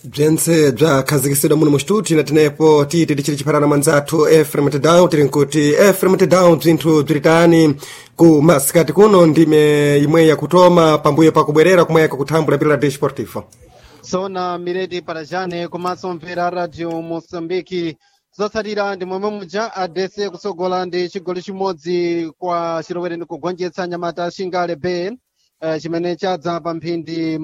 bzentse bzakhazikisidwa muno mu studio tenepo titi tichiri chipharana mwanzathu Ephraim Tedown tiri nkuti Ephraim Tedown bzinthu bzilitani ku masikati kuno ndime imwe yakutoma pambuyo pakubwerera kumweka kuthambula pila la desportivo sona Mileti Parajane komanso mvera radio Moçambique zotsatira ndi momwe muja adese kusogola ndi chigoli chimodzi kwa chilowere ndi kugonjetsa Nyamata Shingale Bay chimene chadza pa mphindi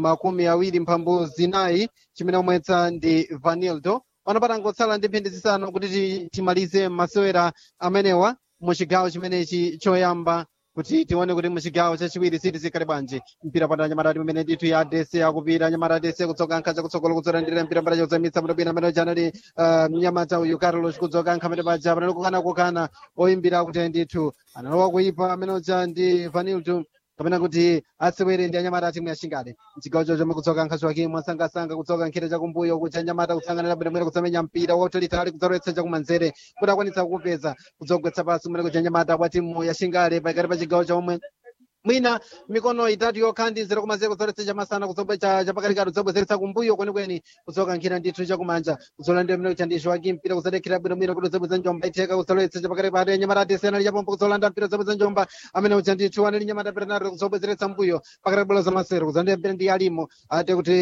24 chimene omwetsa ndi Vanildo pano patangotsala ndi mphindi zisanu kuti timalize masewera amenewa mu chigawo chimenechi choyamba kuti tione kuti muchigawo chachiwiri siti zikhale bwanji mpira pata Nyamata imene ndithu ya adese akupita Nyamata adese kutsoka nkhacha kutsogola kudzolandira mpira pata chozamitsa bwinobwino amene chanali Mnyamata uyu Carlos kudzoka nkha amene paja panali kukana oyimbira kuti ndithu analowa kuipa amene uja ndi Vanildo kapena kuti asewere ndi Anyamata timu ya Shingale mchigawo chomwe kutsoka nkhacha wake mwasangasanga kutsoka nkhira chakumbuyo kuti Anyamata kutsanganira bwinobwino kutsamenya mpira wotalitali kudzalowetsa chakumanzere kuti akwanitsa kupeza kudzogwetsa pasi kumene kuti Anyamata kwa timu ya Shingale pakati pa chigawo chomwe mwina mikono itatu yokhandizira kumanzere kudzoletsa chamasana kuzobwe chapakatikati kudzobwezeretsa kumbuyo kwenikweni kudzoka nkhira ndithu chakumanja kudzolandira mene uchandisho wake mpira kudzadekera bwinobwino kuti udzobweza njomba itheka kudzalowetsa chapakatikati Anyamata adese anali chapompo kudzolanda mpira udzobweza njomba amene uchandithu anali Nyamata Bernardo kuzobwezeretsa mbuyo pakati bwalo za masero kudzandira mpira ndi alimo ate kuti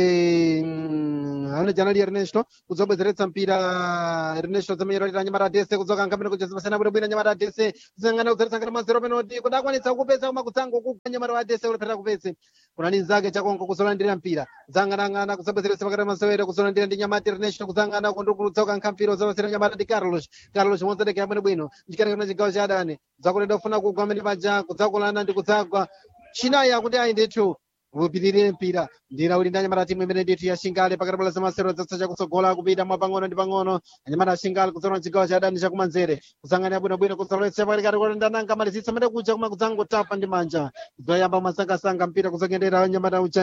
amene janali Ernesto kuzobwezeretsa mpira Ernesto zamenyero lita Anyamata adese kudzoka nkha amene kuchezipasana bwinobwino Anyamata adese kuzangana kudzoletsa ngati masero penalty kuti akwanitsa kupeza kuma kutsango Nyamata adese ulepera kupeze kunani zake chakonko kuzolandira mpira zangana kuzobwezeretsa pakati masewera kuzolandira ndi Nyamata Ernesto kuzangana kundukutsoka nkhampira uzobwezeretsa Nyamata ndi Carlos mozadekera bwinobwino ndikanekana chigawo cha adani zakuleda ufuna kugwa amene paja kudzakulana ndi kudzagwa chinayi akuti ayi ndithu upitirire mpira ndira uli ndi Anyamata timu imene ndithu ya Shingale pakati bwalo za masewera zatsa kutsogola kupita mwa pang'ono ndi pang'ono Anyamata Shingale kudzona chigawo cha adani chakumanzere kuzangana bwinobwino kudzalowetsa pakatikati kulandananga malizitsa amene kuja kuma kudzangotapa ndi manja kudzayamba masangasanga mpira kudzagendera Anyamata uja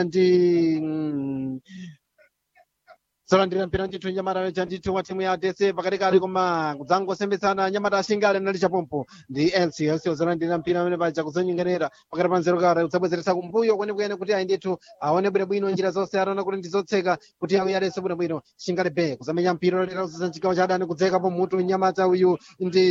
ndi zolandira mpira ndithu Nyamata ndithu wa timu ya adese pakatikati koma kudzangosembetsana Anyamata Shingale nali chapompo ndi Elsie zolandira mpira amene paja kudzanyengerera pakati pa nzero kale kudzabwezeretsa kumbuyo kwenikweni kuti ayi ndithu aone bwinobwino njira zonse ataona kuti ndizotseka kuti awi adese bwinobwino Shingale Bay kuzamenya mpira lero kudzanchikawo cha adani kudzekapo mutu Nyamata uyu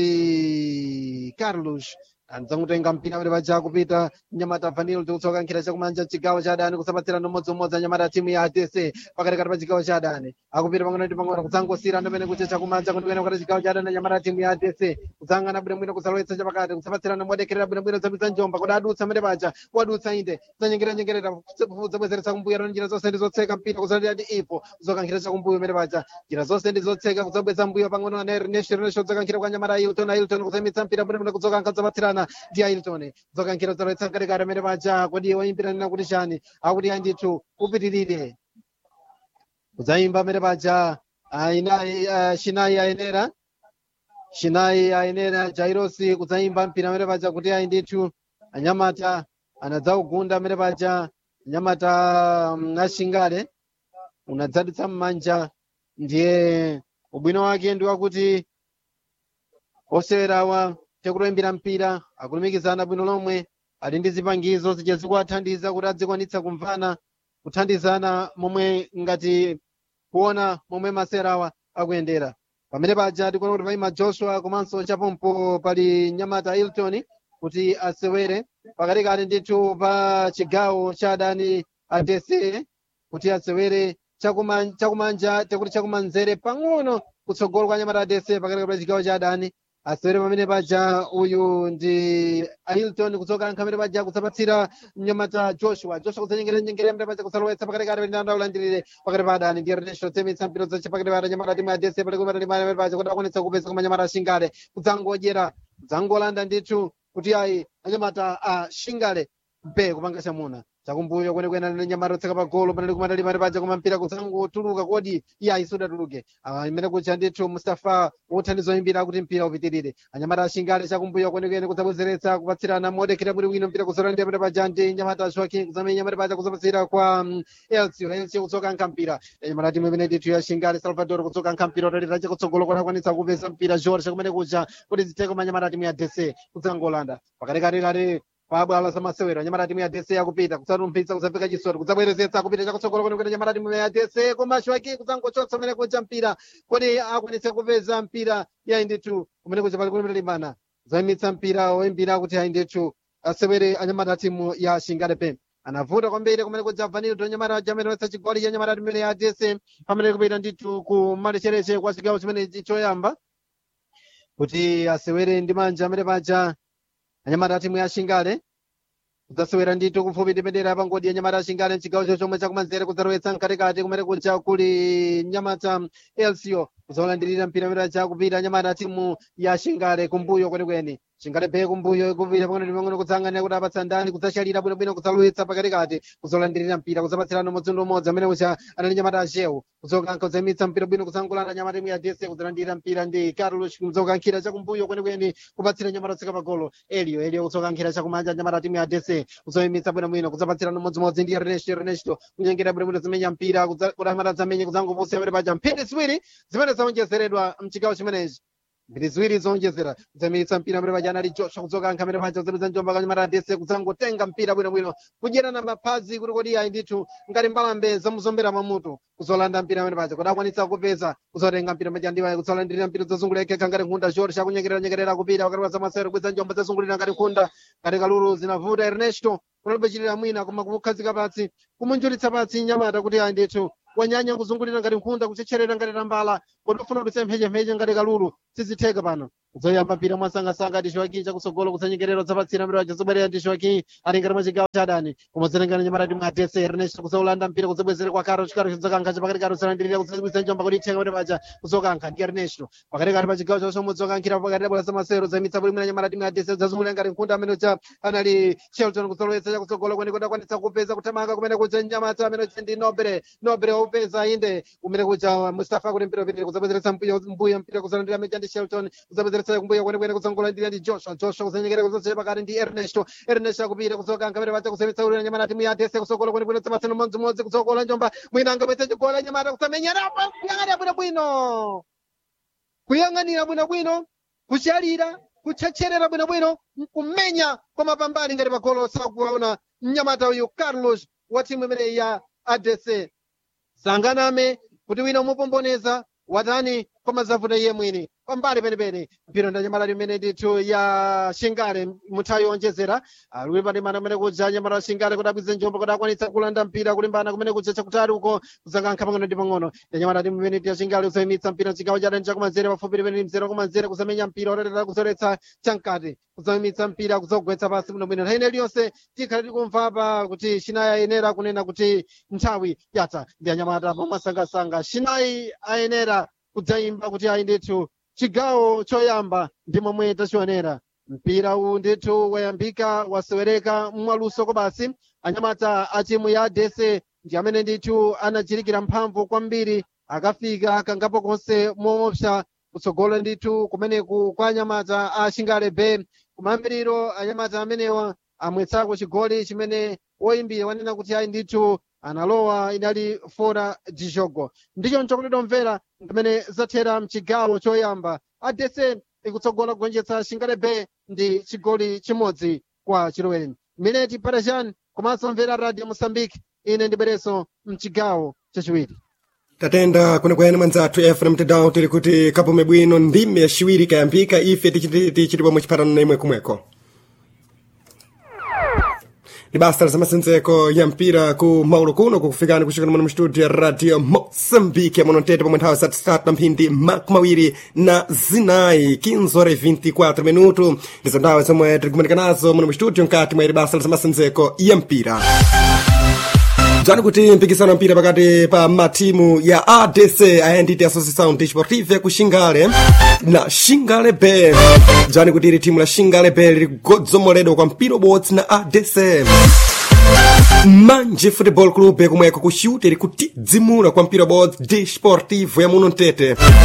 ndi Carlos anzamutenga mpira amene paja kupita Nyamata Vanildo kutsoka nkhira chakumanja chigawo cha adani kusapatsirana umodzi Anyamata timu ya adese pakatikati pa chigawo cha adani akupita pang'ono ndi pang'ono kudzangosira ndamene kuti chakumanja kundikuyena kuti chigawo cha adani Nyamata timu ya adese kudzangana bwinobwino kudzalowetsa chapakati kusapatsirana modekerera bwinobwino zapita njomba kuti adutsa amene paja wadutsa inde kudzanyengeranyengerera kudzabwezeretsa kumbuyo njira zonse ndi zotseka mpira kudzalira ndi ipo kudzoka nkhira chakumbuyo amene paja njira zonse ndi zotseka kudzabweza mbuyo pang'ono ana Ernesto kudzoka nkhira kwa Nyamata Hilton kuzamitsa mpira bwinobwino kudzoka nkadzapatsirana ndi Hilton dzoka nkhira kudzalowetsa mkatikati amene paja kodi wayimbirana kuti chani akuti andithu upitirire kudzayimba amene paja Shinayi ayenera Jairosi kudzayimba mpira amene paja kuti ayi ndithu Anyamata anadzaugunda amene paja Anyamata Ashingale unadzadutsa m'manja ndiye ubwino wake ndi wakuti osewerawa tekuloyimbira mpira akulumikizana bwino lomwe ali ndi zipangizo zija zikuwathandiza kuti adzikwanitsa kumvana kuthandizana momwe ngati kuona momwe masewerawa akuyendera pamene paja tikuona kuti paima Joshua komanso chapompo pali Nyamata Hilton kuti asewere pakatikati ndithu pa chigawo cha adani adese kuti asewere chakumanja tekuti chakumanzere pang'ono kutsogolo kwa Nyamata adese pakatikati pa chigawo cha adani asewere pamene paja uyu ndi Hilton kutsoka nkha amene paja kusapatsira Nyamata Joshua kudzanyengerera amene paja kusalowetsa pakatikati pa ndanda ulandirire pakati pa adani ndi Ernesto temitsa mpira zace pakati pa Nyamata timu ya adese pali kumata limane amene paja kuti akwanitsa kupeza koma Nyamata Shingale kudzangodyera kudzangolanda ndithu kuti ayi Anyamata Shingale Bay kupanga chamuna chakumbuyo kwenikweni Nyamata kutseka pa golo panali kumata limane paja koma mpira kudzangotuluka kodi iye ayisudatuluke imene kucha ndithu Mustafa wothandiza oyimbira kuti mpira upitirire Anyamata Shingale chakumbuyo kwenikweni kudzabwezeretsa kupatsirana modekera bwinobwino mpira kuzolandira amene paja ndi Nyamata Joaquim kuzamenya amene paja kuzapatsira kwa Elsie kutsoka nkha mpira Nyamata timu imene ndithu ya Shingale Salvador kutsoka nkha mpira utalirache kutsogolo kuti akwanitsa kupeza mpira George kumene kuja kuti ziteko Nyamata timu ya DC kudzangolanda pakatikati pabwalo zamasewero anyamata timu ya dese akupita kusarumpitsa kusafika chisoti kudzabwerezetsa kupita chakutsogolo kwenikweni anyamata timu ya dese koma shwaki kudzangochotsa kumene kuja mpira kodi akwanitse kupeza mpira ya indithu kumene kuja pali kulimbana zayimitsa mpira oyimbira kuti ayindithu asewere anyamata timu ya Shingalepe anavuta kwambiri kumene kuja vanilo anyamata jamene wetsa chigoli cha anyamata timu ya dese pamene kupita ndithu kumalechereche kwa chigawo chimene choyamba kuti asewere ndi manja amene paja anyamata timu ya Shingale kudzasewera ndithu kufupi ndi mbendera pangodi anyamata Shingale mchigawo chomwe chakumanzere kudzalowetsa mkatikati kumene kuja kuli nyamata Elcio kuzolandirira mpira amene aja kupita anyamata timu ya Shingale kumbuyo kwenikweni Shingalepe kumbuyo kupita pang'ono kudzang'anira kuti apatsa ndani kudzashalira bwinobwino kudzalowetsa pakatikati kuzolandirira mpira kudzapatsirana umodzi amene uja anali nyamata Asheu kudzokankha kudzayimitsa mpira bwino kudzangulana anyamata timu ya dese kudzalandira mpira ndi Carlos kudzokankhira chakumbuyo kwenikweni kupatsira nyamata tsika pagolo Elio kudzokankhira chakumanja anyamata timu ya dese kuzoyimitsa bwinobwino kudzapatsirana umodzi ndi Ernesto kunyengera bwinobwino zimenya mpira kuti anyamata zamenye kudzangopusa amene paja mphindi ziwiri zimene zaonjezeredwa mchigawo chimenechi mbiri ziwiri zonjezera kudzamiritsa mpira amene paja anali Joshua kudzokankha amene paja kudzapeza njomba kwa anyamata dese kudzangotenga mpira bwinobwino kudyerana mapazi kuti kodi ayi ndithu ngati mbalambe zamuzombera mamutu kuzolanda mpira amene paja kuti akwanitsa kupeza kuzotenga mpira amene ndiwayi kuzolandirira mpira zozungulira ekeka ngati nkhunda George chakunyengerera kupita pakati pa zamasewero kweza njomba zazungulira ngati nkhunda ngati kalulu zinavuta Ernesto kunalibechitira mwina koma kukhazika patsi kumunjulitsa patsi nyamata kuti ayi ndithu wanyanya kuzungulira ngati nkhunda kuchecherera ngati tambala kodi ufuna kudutsa mphechempheche ngati kalulu sizitheka pano kuzoyamba mpira mwasangasanga ndi Shwaki chakusogolo kusanyengerero zapatsira mpira wacho zobwerera ndi Shwaki ali ngati mwachigawo cha adani kumozerengana nyamata timu ya dese Ernesto kuzolanda mpira kuzobwezera kwa Carlos kudzokankha chapakati Carlos alandirira kuzabwisa njomba kuti itheka kuti paja kuzokankha ndi Ernesto pakatikati pa chigawo chosomwe kudzokankhira pakati bwala zamasewero zayimitsa bwino nyamata timu ya dese zazungulira ngati nkhunda amene uja anali Shelton kuzolowetsa chakusogolo kweni kuti akwanitsa kupeza kutamanga kumene kuja nyamata amene uja ndi Nobre upeza inde kumene kuja Mustafa kuti mpira upitire kuzabwezeretsa mbuyo mpira kuzalandira meja ndi Shelton kuzabwezeretsa kumbuyo kwenikweni kuzangolandira ndi Joshua kuzanyengera kuzotsera pakati ndi Ernesto akupita kuzokankha amene paja kusemitsa ulira nyamata timu ya dese kusogolo kwenikweni zapatsana mmodzi kuzokola njomba mwina angapetse chigola nyamata kusamenyerapo kuyang'anira bwinobwino kuchalira kuchecherera bwinobwino kumenya kwa mapambali ngati pagolo sakuona mnyamata uyu Carlos wa timu imene ya ADC sanganame kuti wina umupomboneza watani koma zavuta iye mwini pambali penepene mpira ndi nyamata imene ndithu ya Shingale muthawi onjezera ali pati mana kumene kuja nyamata Shingale kuti apwize njombo kuti akwanitsa kulanda mpira kulimbana kumene kuja chakutali uko kuzakankha pang'ono ndi pang'ono ya nyamata timu imene ya Shingale kusayimitsa mpira chigawo cha adani chakumanzere pafupi limene mzere kumanzere kuzamenya mpira otetera kuzoletsa chamkati kuzayimitsa mpira kuzogwetsa pasi bwinobwino nthawi ine iliyonse tikhala tikumva apa kuti Shinayi ayenera kunena kuti nthawi yatha ndi anyamata pamasangasanga Shinayi ayenera kudzayimba kuti ayi ndithu chigawo choyamba ndi momwe tachionera mpira uwu ndithu wayambika wasewereka mwaluso kobasi anyamata a timu ya ADC ndi amene ndithu anachirikira mphamvu kwambiri akafika kangapo konse moopsa kutsogolo ndithu kumeneku kwa anyamata a Shingalepe kumayambiriro anyamata amenewa amwetsako chigoli chimene woyimbira wanena kuti ayi ndithu analowa inali fora dijogo ndicho nchokutidwa mvera pamene zathera mchigawo choyamba ADC ikutsogola kugonjetsa Shingalepe ndi chigoli chimodzi kwa Chilowereni. Mileti Parajan komanso mvera Radio Mozambique ine ndibwereso mchigawo chachiwiri. tatenda kwenekwene mwanzathu Ephraim Tedown tili kuti kapume bwino ndime yaciwiri kayambika ife tichitibwa muchipatano na imwe kumweko ni basa la zamasenzeko ya mpira ku maulo kuno kukufikani kushikana mwana mstudio ya Radio Mozambique ya mwanotete pa mwenthawa satu na mphindi makumawiri na zinayi 15:24 minuto ndizo ndawe zomwe tikumanika nazo mwana mstudio nkati mwa ili basa la zamasenzeko ya mpira. Jani kuti mpikisano mpira pakati pa matimu ya ADC ayenditi Associação Desportiva ya kushingale na Shingalepe. Jani kuti ili timu la Shingalepe lili godzomoledwa kwa mpira ubodzi na ADC. Manje Football Club kumweko kushuti ili kutidzimula kwa mpira ubodzi Desportivo ya muno ntete.